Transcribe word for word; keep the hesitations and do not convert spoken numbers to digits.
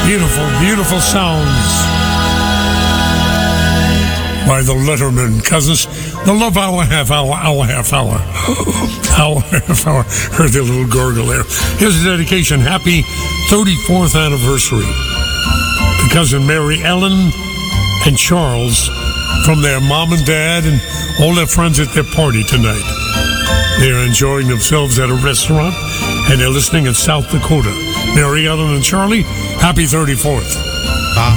Beautiful, beautiful sounds by the Letterman Cousins. The Love Hour, half hour, hour, half hour. Hour, half hour. Heard the little gurgle there. Here's a dedication. Happy thirty-fourth anniversary to cousin Mary Ellen and Charles from their mom and dad and all their friends at their party tonight. They're enjoying themselves at a restaurant and they're listening in South Dakota. Mary Ellen and Charlie, happy thirty-fourth.